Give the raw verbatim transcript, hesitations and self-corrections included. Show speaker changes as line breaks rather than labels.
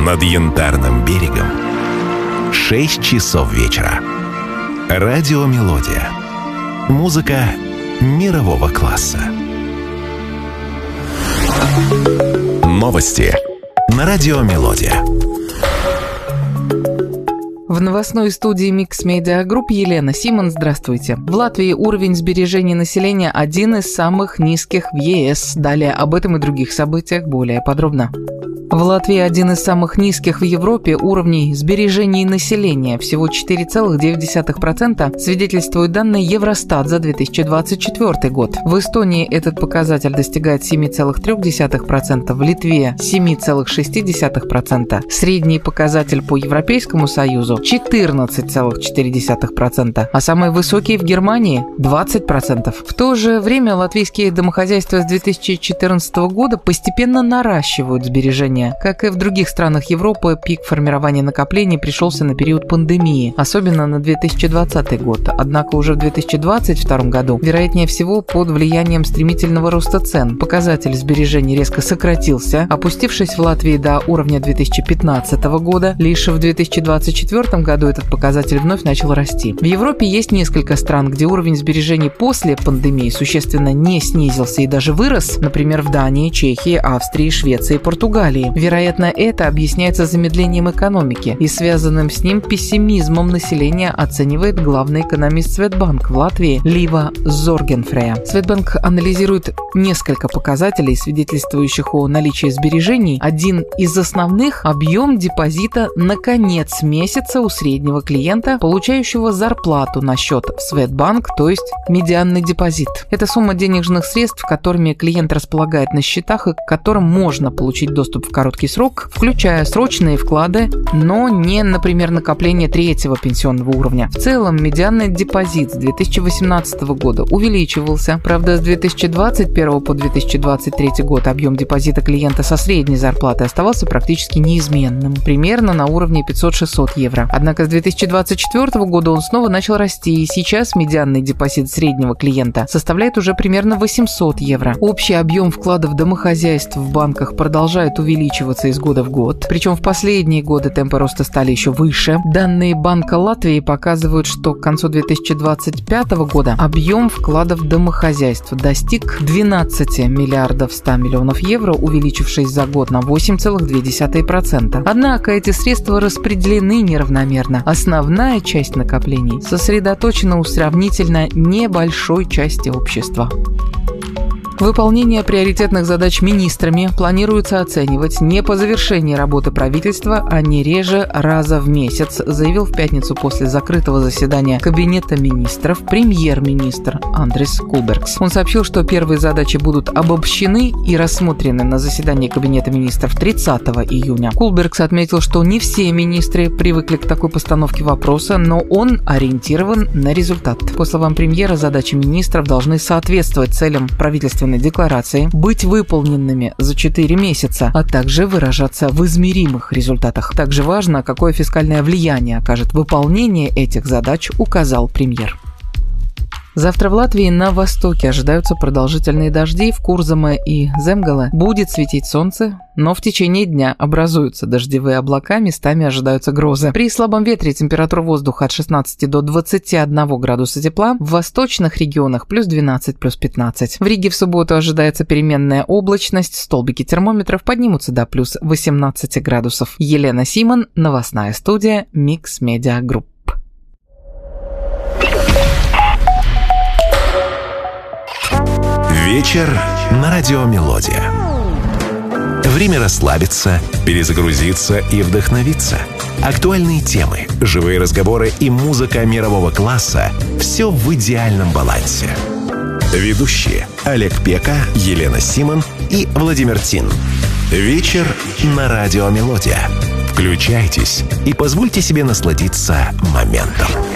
Над Янтарным берегом шесть часов вечера. Радио «Мелодия». Музыка мирового класса. Новости на радио «Мелодия».
В новостной студии Mix Media Group Елена Симон. Здравствуйте. В Латвии уровень сбережений населения один из самых низких в ЕС. Далее об этом и других событиях более подробно. В Латвии один из самых низких в Европе уровней сбережений населения, всего четыре целых девять десятых процента, свидетельствуют данные Евростат за две тысячи двадцать четвёртый год. В Эстонии этот показатель достигает семь целых три десятых процента, в Литве – семь целых шесть десятых процента. Средний показатель по Европейскому Союзу – четырнадцать целых четыре десятых процента, а самый высокий в Германии – двадцать процентов. В то же время латвийские домохозяйства с две тысячи четырнадцатого года постепенно наращивают сбережения. Как и в других странах Европы, пик формирования накоплений пришелся на период пандемии, особенно на две тысячи двадцатый год. Однако уже в две тысячи двадцать втором году, вероятнее всего, под влиянием стремительного роста цен, показатель сбережений резко сократился, опустившись в Латвии до уровня две тысячи пятнадцатого года. Лишь в две тысячи двадцать четвёртом году этот показатель вновь начал расти. В Европе есть несколько стран, где уровень сбережений после пандемии существенно не снизился и даже вырос, например, в Дании, Чехии, Австрии, Швеции и Португалии. Вероятно, это объясняется замедлением экономики и связанным с ним пессимизмом населения, оценивает главный экономист Светбанк в Латвии Лива Зоргенфрея. Светбанк анализирует несколько показателей, свидетельствующих о наличии сбережений. Один из основных – объем депозита на конец месяца у среднего клиента, получающего зарплату на счет в Светбанк, то есть медианный депозит. Это сумма денежных средств, которыми клиент располагает на счетах и к которым можно получить доступ в короткий срок, включая срочные вклады, но не, например, накопление третьего пенсионного уровня. В целом, медианный депозит с две тысячи восемнадцатого года увеличивался. Правда, с две тысячи двадцать первого по две тысячи двадцать третий год объем депозита клиента со средней зарплатой оставался практически неизменным, примерно на уровне пятьсот-шестьсот евро. Однако с две тысячи двадцать четвёртого года он снова начал расти, и сейчас медианный депозит среднего клиента составляет уже примерно восемьсот евро. Общий объем вкладов домохозяйств в банках продолжает увеличиваться увеличиваться из года в год. Причем в последние годы темпы роста стали еще выше. Данные Банка Латвии показывают, что к концу две тысячи двадцать пятого года объем вкладов домохозяйств достиг двенадцати миллиардов ста миллионов евро, увеличившись за год на восемь целых две десятых процента. Однако эти средства распределены неравномерно. Основная часть накоплений сосредоточена у сравнительно небольшой части общества. Выполнение приоритетных задач министрами планируется оценивать не по завершении работы правительства, а не реже раза в месяц, заявил в пятницу после закрытого заседания Кабинета министров премьер-министр Андрис Кулбергс. Он сообщил, что первые задачи будут обобщены и рассмотрены на заседании Кабинета министров тридцатого июня. Кулбергс отметил, что не все министры привыкли к такой постановке вопроса, но он ориентирован на результат. По словам премьера, задачи министров должны соответствовать целям правительства декларации, быть выполненными за четыре месяца, а также выражаться в измеримых результатах. Также важно, какое фискальное влияние окажет выполнение этих задач, указал премьер. Завтра в Латвии на востоке ожидаются продолжительные дожди. В Курзаме и Земгале будет светить солнце, но в течение дня образуются дождевые облака, местами ожидаются грозы. При слабом ветре температура воздуха от шестнадцати до двадцати одного градуса тепла, в восточных регионах плюс двенадцать, плюс пятнадцать. В Риге в субботу ожидается переменная облачность, столбики термометров поднимутся до плюс восемнадцати градусов. Елена Симон, новостная студия Mix Media Group.
Вечер на радио «Мелодия». Время расслабиться, перезагрузиться и вдохновиться. Актуальные темы, живые разговоры и музыка мирового класса – все в идеальном балансе. Ведущие Олег Пека, Елена Симон и Владимир Тин. Вечер на радио «Мелодия». Включайтесь и позвольте себе насладиться моментом.